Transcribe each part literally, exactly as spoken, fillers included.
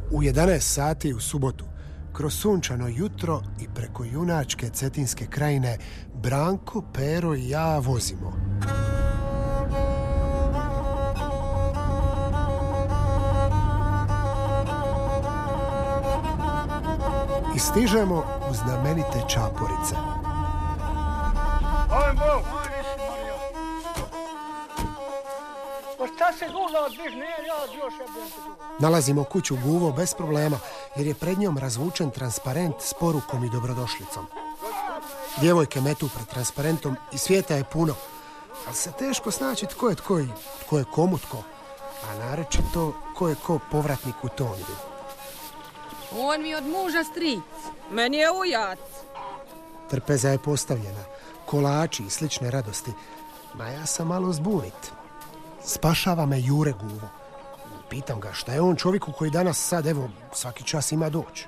U jedanaest sati u subotu, kroz sunčano jutro i preko junačke Cetinske krajine, Branko, Pero i ja vozimo. I stižemo u znamenite Čaporice. Nalazimo kuću Guvo bez problema, jer je pred njom razvučen transparent s porukom i dobrodošlicom. Djevojke metu pred transparentom i svijeta je puno, ali se teško snaći tko je tko i tko je komu tko, a naročito ko je ko povratnik u Tondu. On mi od muža stric. Meni je ujac. Trpeza je postavljena, kolači i slične radosti, ma ja sam malo zbunit. Spašava me Jure Guvo. Pitam ga šta je on čovjeku koji danas sad, evo, svaki čas ima doći.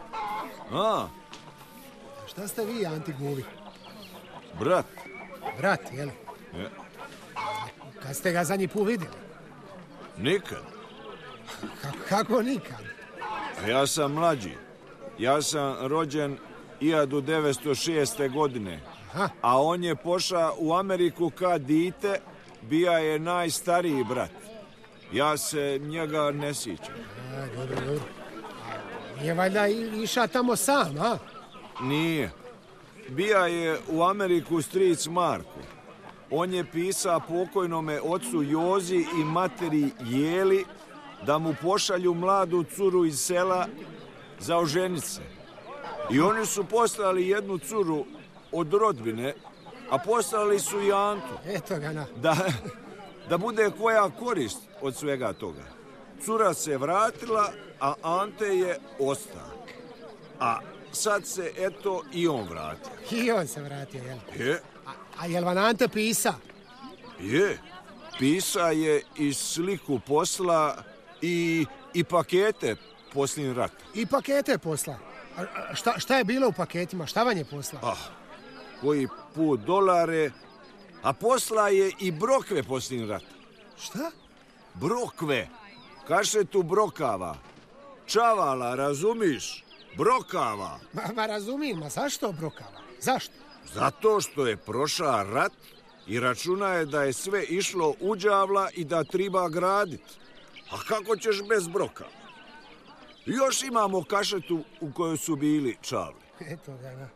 A? Šta ste vi, Anti Guvi? Brat. Brat, jeli? Je. Kad ste ga zadnji put vidjeli? Nikad. Kako, kako nikad? Ja sam mlađi. Ja sam rođen hiljadu devetsto šeste. godine. Aha. A on je pošao u Ameriku kad dite, bija je najstariji brat. Ja se njega ne sjećam. A, dobro, dobro. Nije valjda iša tamo sam, a? Nije. Bija je u Ameriku stric Marko. On je pisa pokojnome ocu Jozi i materi Jeli da mu pošalju mladu curu iz sela za oženit se. I oni su poslali jednu curu od rodbine, a poslali su i Antu. Eto ga na. Da, da bude koja korist od svega toga. Cura se vratila, a Ante je ostao. A sad se, eto, i on vratio. I on se vratio, jel? Je. A, a jel vam Ante pisa? Je. Pisa je i sliku posla i, i pakete poslije rata. I pakete posla. A, a šta, šta je bilo u paketima? Šta vam je posla? Ah, koji put dolare, a posla je i brokve poslije rata. Šta? Brokve. Kašetu brokava. Čavala, razumiš? Brokava. Ma, ma razumijem, a zašto brokava? Zašto? Zato što je prošao rat i računa je da je sve išlo u đavla i da treba gradit. A kako ćeš bez brokava? Još imamo kašetu u kojoj su bili čavli. Eto ga, da.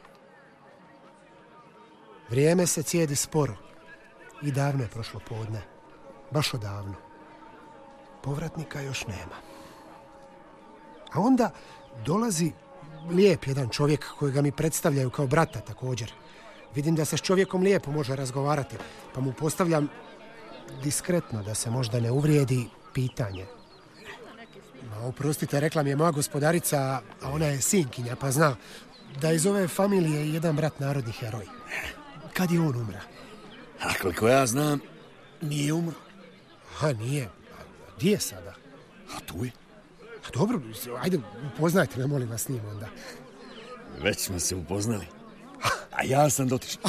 Vrijeme se cijedi sporo. I davno je prošlo podne. Baš odavno. Povratnika još nema. A onda dolazi lijep jedan čovjek kojega mi predstavljaju kao brata također. Vidim da se s čovjekom lijepo može razgovarati, pa mu postavljam diskretno, da se možda ne uvrijedi, pitanje. Ma, oprostite, rekla mi je moja gospodarica, a ona je sinkinja, pa zna da iz ove familije je jedan brat narodni heroj. Kad je on umra? A koliko ja znam, nije umro. A nije. A gdje je sada? A tu je. A dobro, ajde, upoznajte me, molim vas, s njim onda. Već smo se upoznali. A ja sam dotičan.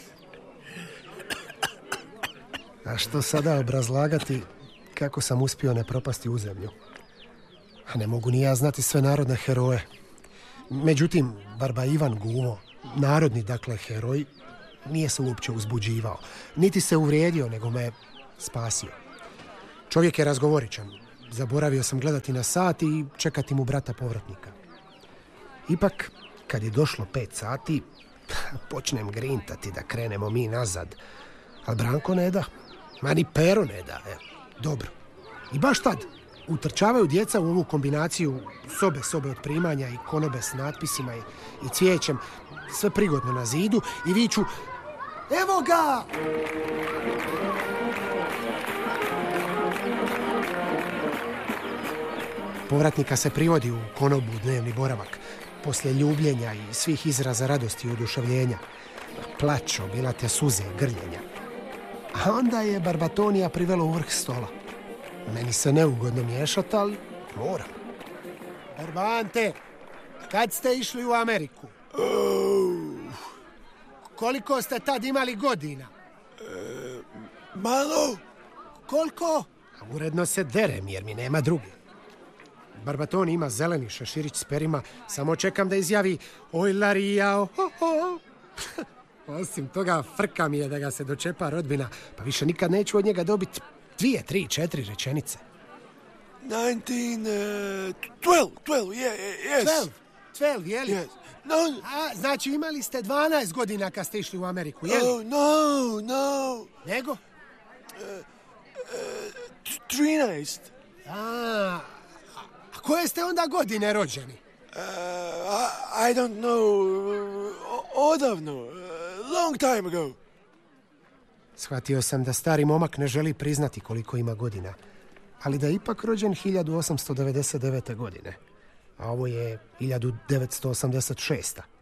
A što sada obrazlagati kako sam uspio ne propasti u zemlju? A ne mogu ni ja znati sve narodne heroje. Međutim, Barba Ivan Guvo, narodni, dakle, heroj, nije se uopće uzbuđivao. Niti se uvrijedio, nego me spasio. Čovjek je razgovoričan. Zaboravio sam gledati na sat i čekati mu brata povratnika. Ipak, kad je došlo pet sati, počnem grintati da krenemo mi nazad. Ali Branko ne da. Ma ni Pero ne da. E, dobro. I baš tad utrčavaju djeca u ovu kombinaciju sobe, sobe od primanja i konobe s natpisima i, i cvijećem. Sve prigodno na zidu i viču: evo ga! Povratnika se privodi u konobu dnevni boravak, poslije ljubljenja i svih izraza radosti i oduševljenja. Plać, obilate suze i grljenja. A onda je Barbatonija privelo u vrh stola. Meni se neugodno miješati, ali moram. Barbante, kad ste išli u Ameriku? Oh. Koliko ste tad imali godina? E, malo. Koliko? A uredno se derem, jer mi nema drugi. Barbatoni ima zeleni šeširić s perima, samo čekam da izjavi oj Larijao, ho, ho. Osim toga, frka mi je da ga se dočepa rodbina, pa više nikad neću od njega dobiti dvije, tri, četiri rečenice. nineteen, uh, twelve, twelve, yeah, yes. Twelve, twelve, jeli? Yes. No. A, znači imali ste dvanaest godina kad ste išli u Ameriku, jeli? Oh, no, no. Nego? Uh, uh, trinaest. A, a koje ste onda godine rođeni? Uh, I, I don't know. Odavno. Uh, long time ago. Shvatio sam da stari momak ne želi priznati koliko ima godina, ali da je ipak rođen hiljadu osamsto devedeset devete. godine, a ovo je hiljadu devetsto osamdeset šesta.